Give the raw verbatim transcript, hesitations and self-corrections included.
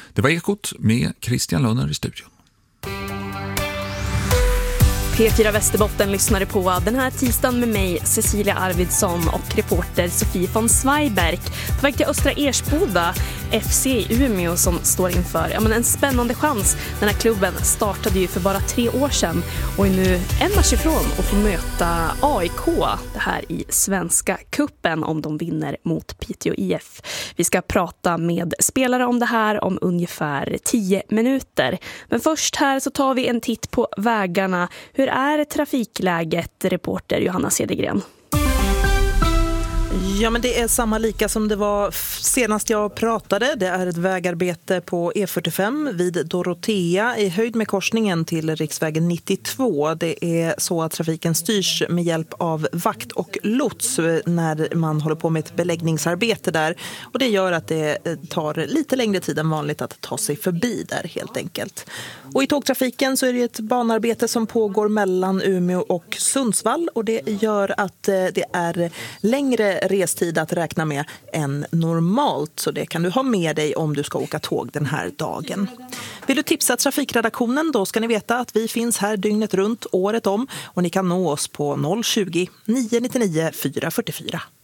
Det var Ekot med Christian Lönner i studion. P fyra Västerbotten lyssnade på den här tisdagen med mig, Cecilia Arvidsson, och reporter Sofie von Zweiberg på väg till Östra Ersboda, F C i Umeå, som står inför ja, men en spännande chans. Den här klubben startade ju för bara tre år sedan och är nu en match ifrån att få möta A I K det här i Svenska kuppen om de vinner mot Piteå I F. Vi ska prata med spelare om det här om ungefär tio minuter. Men först här så tar vi en titt på vägarna. Hur är trafikläget, reporter Johanna Cedergren? Ja, men det är samma lika som det var senast jag pratade. Det är ett vägarbete på E fyrtiofem vid Dorotea i höjd med korsningen till riksvägen nittiotvå. Det är så att trafiken styrs med hjälp av vakt och lots när man håller på med ett beläggningsarbete där. Och det gör att det tar lite längre tid än vanligt att ta sig förbi där helt enkelt. Och i tågtrafiken så är det ett banarbete som pågår mellan Umeå och Sundsvall. Och det gör att det är längre restid att räkna med än normalt, så det kan du ha med dig om du ska åka tåg den här dagen. Vill du tipsa trafikredaktionen, då ska ni veta att vi finns här dygnet runt året om och ni kan nå oss på noll tjugo, nio nio nio, fyra fyra fyra.